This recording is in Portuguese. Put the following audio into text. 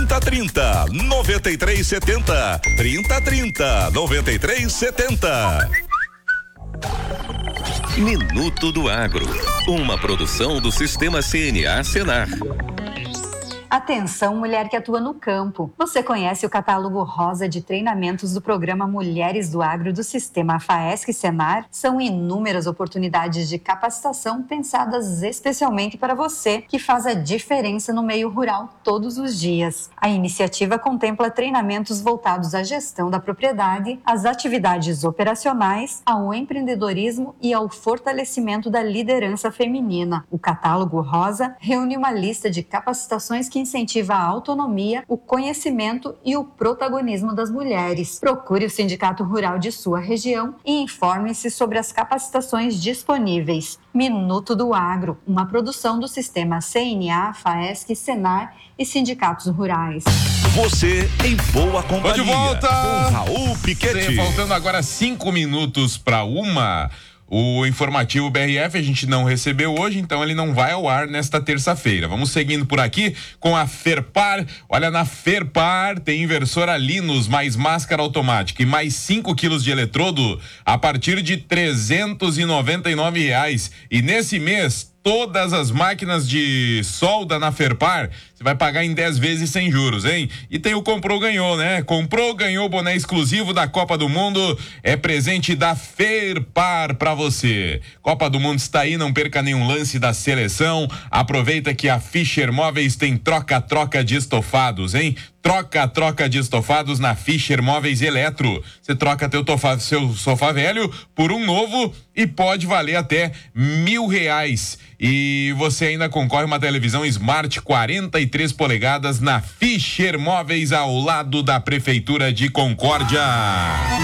3030 9370. 3030 9370. Minuto do Agro, uma produção do Sistema CNA Senar. Atenção, mulher que atua no campo. Você conhece o catálogo rosa de treinamentos do programa Mulheres do Agro do Sistema FAESC Senar? São inúmeras oportunidades de capacitação pensadas especialmente para você, que faz a diferença no meio rural todos os dias. A iniciativa contempla treinamentos voltados à gestão da propriedade, às atividades operacionais, ao empreendedorismo e ao fortalecimento da liderança feminina. O catálogo rosa reúne uma lista de capacitações que incentiva a autonomia, o conhecimento e o protagonismo das mulheres. Procure o Sindicato Rural de sua região e informe-se sobre as capacitações disponíveis. Minuto do Agro, uma produção do Sistema CNA, FAESC, Senar e Sindicatos Rurais. Você em boa companhia. Tô de volta com Raul Piquetti. Faltando agora 5 minutos para 1. O informativo BRF a gente não recebeu hoje, então ele não vai ao ar nesta terça-feira. Vamos seguindo por aqui com a Ferpar. Olha, na Ferpar tem inversora Linus mais máscara automática e mais 5 quilos de eletrodo a partir de R$399. E nesse mês, todas as máquinas de solda na Ferpar, você vai pagar em 10 vezes sem juros, hein? E tem o comprou, ganhou, né? Comprou, ganhou boné exclusivo da Copa do Mundo, é presente da Ferpar pra você. Copa do Mundo está aí, não perca nenhum lance da seleção. Aproveita que a Fischer Móveis tem troca-troca de estofados, hein? Troca de estofados na Fischer Móveis Eletro. Você troca seu sofá velho por um novo e pode valer até R$1.000. E você ainda concorre uma televisão Smart 43 polegadas na Fischer Móveis, ao lado da Prefeitura de Concórdia.